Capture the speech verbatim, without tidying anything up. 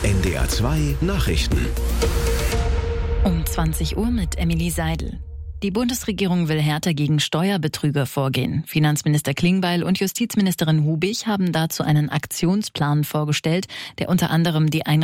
N D R zwei Nachrichten. Um zwanzig Uhr mit Emily Seidel. Die Bundesregierung will härter gegen Steuerbetrüger vorgehen. Finanzminister Klingbeil und Justizministerin Hubig haben dazu einen Aktionsplan vorgestellt, der unter anderem die Einrichtung